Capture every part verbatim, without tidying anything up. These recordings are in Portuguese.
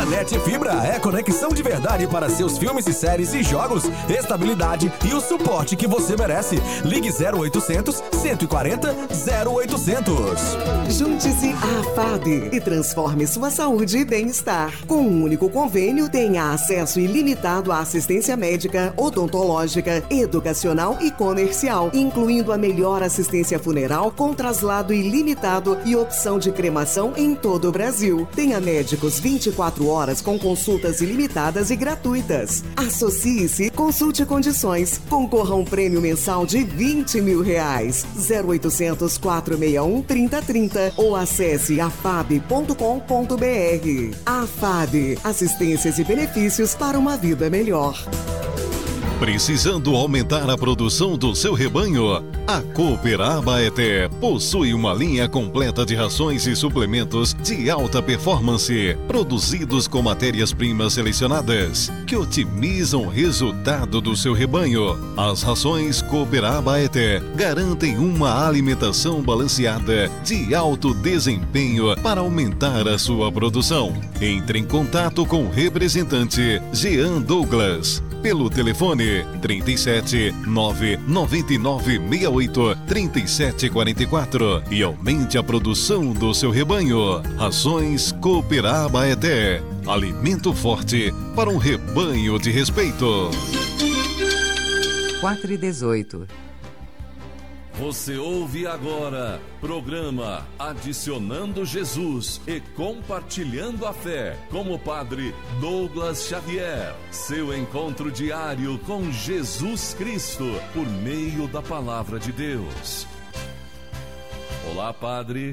Internet fibra é conexão de verdade para seus filmes e séries e jogos, estabilidade e o suporte que você merece. Ligue zero oitocentos, cento e quarenta, zero oitocentos. Junte-se à F A D e transforme sua saúde e bem-estar. Com um único convênio, tenha acesso ilimitado à assistência médica, odontológica, educacional e comercial, incluindo a melhor assistência funeral com traslado ilimitado e opção de cremação em todo o Brasil. Tenha médicos vinte e quatro horas com consultas ilimitadas e gratuitas. Associe-se, consulte condições. Concorra a um prêmio mensal de vinte mil reais. zero oitocentos, quatrocentos e sessenta e um, trinta trinta ou acesse afab ponto com ponto br. A F A D, assistências e benefícios para uma vida melhor. Precisando aumentar a produção do seu rebanho? A Cooper Abaeté possui uma linha completa de rações e suplementos de alta performance, produzidos com matérias-primas selecionadas, que otimizam o resultado do seu rebanho. As rações Cooper Abaeté garantem uma alimentação balanceada de alto desempenho para aumentar a sua produção. Entre em contato com o representante Jean Douglas pelo telefone trinta e sete, nove nove nove seis oito, três sete quatro quatro e aumente a produção do seu rebanho. Rações Cooper Abaeté, alimento forte para um rebanho de respeito. quatro e dezoito. Você ouve agora programa Adicionando Jesus e Compartilhando a Fé com o Padre Douglas Xavier. Seu encontro diário com Jesus Cristo por meio da Palavra de Deus. Olá, Padre.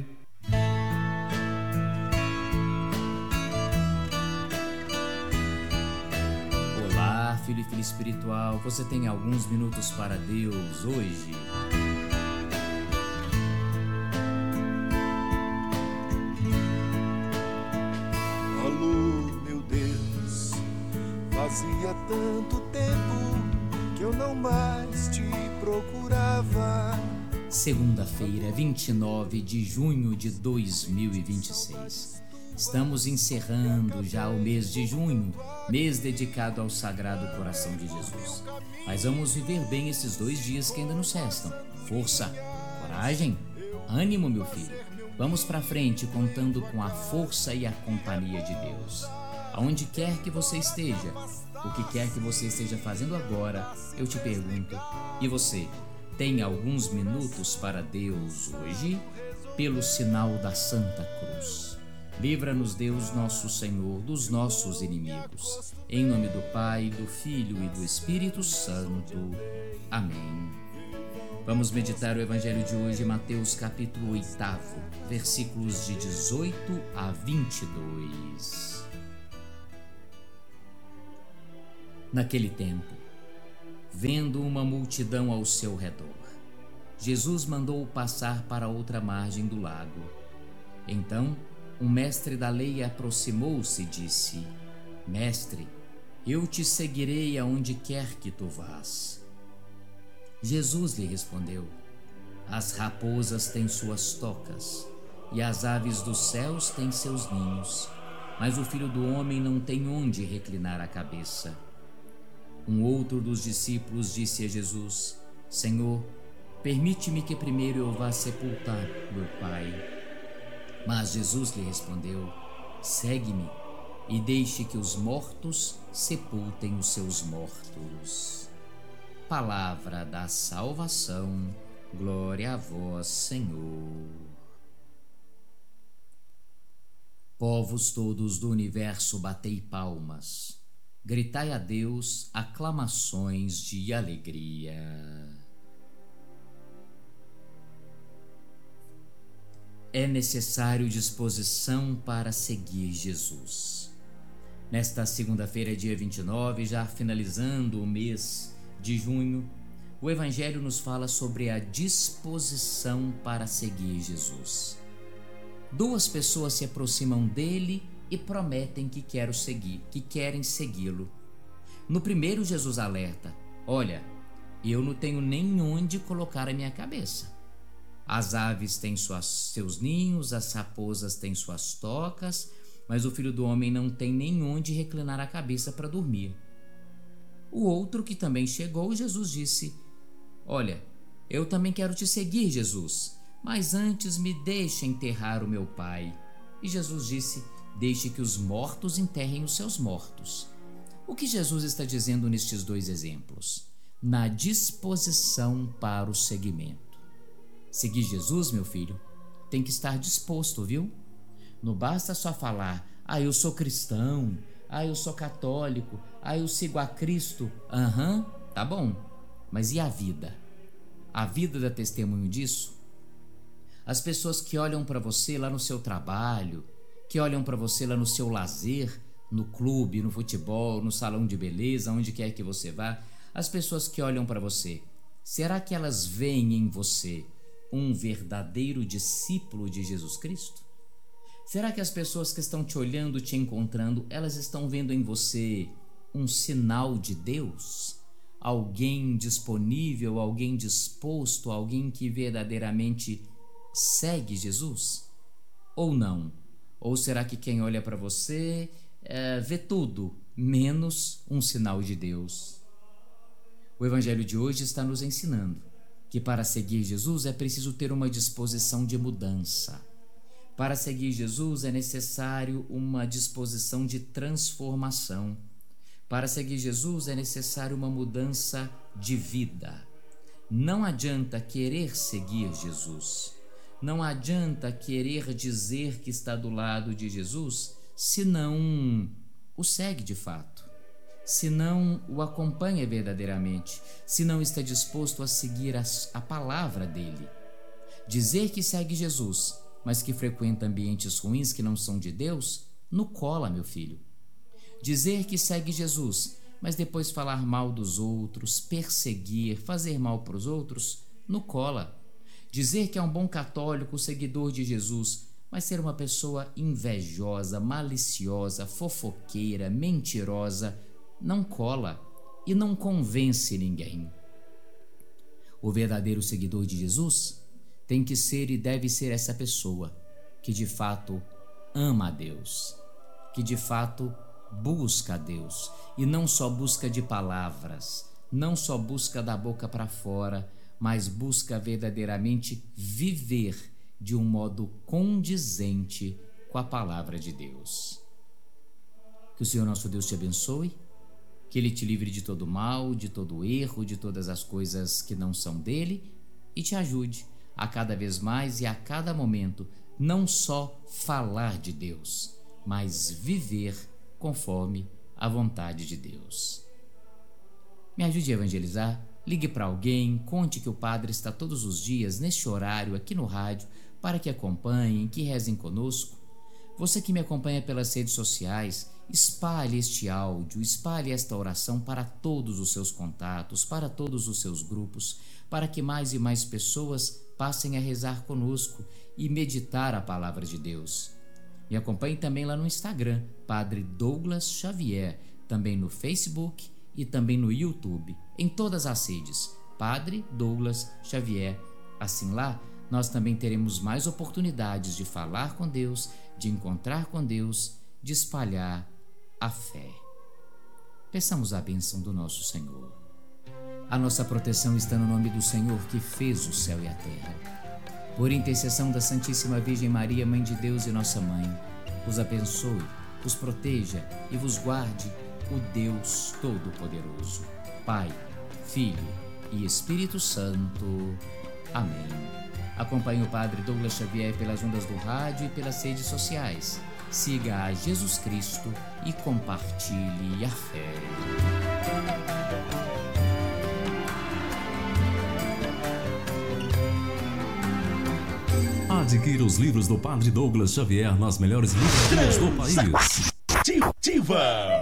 Olá, filho e filha espiritual. Você tem alguns minutos para Deus hoje? Fazia tanto tempo que eu não mais te procurava. Segunda-feira, vinte e nove de junho de dois mil e vinte e seis. Estamos encerrando já o mês de junho, mês dedicado ao Sagrado Coração de Jesus. Mas vamos viver bem esses dois dias que ainda nos restam. Força, coragem, ânimo, meu filho. Vamos pra frente contando com a força e a companhia de Deus. Aonde quer que você esteja, o que quer que você esteja fazendo agora, eu te pergunto, e você, tem alguns minutos para Deus hoje? Pelo sinal da Santa Cruz. Livra-nos, Deus nosso Senhor, dos nossos inimigos. Em nome do Pai, do Filho e do Espírito Santo. Amém. Vamos meditar o Evangelho de hoje, Mateus capítulo oito, versículos de dezoito a vinte e dois. Naquele tempo, vendo uma multidão ao seu redor, Jesus mandou passar para outra margem do lago. Então, um mestre da lei aproximou-se e disse: Mestre, eu te seguirei aonde quer que tu vás. Jesus lhe respondeu: As raposas têm suas tocas, e as aves dos céus têm seus ninhos, mas o Filho do Homem não tem onde reclinar a cabeça. Um outro dos discípulos disse a Jesus: Senhor, permite-me que primeiro eu vá sepultar meu pai. Mas Jesus lhe respondeu: Segue-me e deixe que os mortos sepultem os seus mortos. Palavra da salvação, glória a vós, Senhor. Povos todos do universo, batei palmas. Gritai a Deus aclamações de alegria. É necessário disposição para seguir Jesus. Nesta segunda-feira, dia vinte e nove, já finalizando o mês de junho, o Evangelho nos fala sobre a disposição para seguir Jesus. Duas pessoas se aproximam dele e prometem que querem seguir, que querem segui-lo. No primeiro, Jesus alerta: olha, eu não tenho nem onde colocar a minha cabeça. As aves têm suas, seus ninhos, as raposas têm suas tocas, mas o Filho do Homem não tem nem onde reclinar a cabeça para dormir. O outro que também chegou, Jesus disse: olha, eu também quero te seguir, Jesus, mas antes me deixa enterrar o meu pai. E Jesus disse: deixe que os mortos enterrem os seus mortos. O que Jesus está dizendo nestes dois exemplos? Na disposição para o seguimento. Seguir Jesus, meu filho, tem que estar disposto, viu? Não basta só falar: ah, eu sou cristão, ah, eu sou católico, ah, eu sigo a Cristo. Aham, uhum, tá bom. Mas e a vida? A vida dá testemunho disso? As pessoas que olham para você lá no seu trabalho, que olham para você lá no seu lazer, no clube, no futebol, no salão de beleza, onde quer que você vá, as pessoas que olham para você, será que elas veem em você um verdadeiro discípulo de Jesus Cristo? Será que as pessoas que estão te olhando, te encontrando, elas estão vendo em você um sinal de Deus? Alguém disponível, alguém disposto, alguém que verdadeiramente segue Jesus? Ou não? Ou será que quem olha para você é, vê tudo, menos um sinal de Deus? O Evangelho de hoje está nos ensinando que para seguir Jesus é preciso ter uma disposição de mudança. Para seguir Jesus é necessário uma disposição de transformação. Para seguir Jesus é necessário uma mudança de vida. Não adianta querer seguir Jesus. Não adianta querer dizer que está do lado de Jesus se não o segue de fato, se não o acompanha verdadeiramente, se não está disposto a seguir a, a palavra dele. Dizer que segue Jesus, mas que frequenta ambientes ruins que não são de Deus, no cola, meu filho. Dizer que segue Jesus, mas depois falar mal dos outros, perseguir, fazer mal para os outros, no cola. Dizer que é um bom católico, seguidor de Jesus, mas ser uma pessoa invejosa, maliciosa, fofoqueira, mentirosa, não cola e não convence ninguém. O verdadeiro seguidor de Jesus tem que ser e deve ser essa pessoa que de fato ama a Deus, que de fato busca a Deus, e não só busca de palavras, não só busca da boca para fora, mas busca verdadeiramente viver de um modo condizente com a palavra de Deus. Que o Senhor nosso Deus te abençoe, que Ele te livre de todo mal, de todo erro, de todas as coisas que não são dele, e te ajude a cada vez mais e a cada momento não só falar de Deus, mas viver conforme a vontade de Deus. Me ajude a evangelizar, ligue para alguém, conte que o Padre está todos os dias neste horário aqui no rádio para que acompanhem, que rezem conosco. Você que me acompanha pelas redes sociais, espalhe este áudio, espalhe esta oração para todos os seus contatos, para todos os seus grupos, para que mais e mais pessoas passem a rezar conosco e meditar a palavra de Deus. Me acompanhe também lá no Instagram, Padre Douglas Xavier, também no Facebook e também no YouTube, em todas as redes, Padre Douglas Xavier. Assim lá, nós também teremos mais oportunidades de falar com Deus, de encontrar com Deus, de espalhar a fé. Peçamos a bênção do nosso Senhor. A nossa proteção está no nome do Senhor que fez o céu e a terra. Por intercessão da Santíssima Virgem Maria, Mãe de Deus e nossa Mãe, os abençoe, os proteja e vos guarde o Deus Todo-Poderoso, Pai, Filho e Espírito Santo. Amém. Acompanhe o Padre Douglas Xavier pelas ondas do rádio e pelas redes sociais. Siga a Jesus Cristo e compartilhe a fé. Adquira os livros do Padre Douglas Xavier nas melhores livrarias do país. Ativa!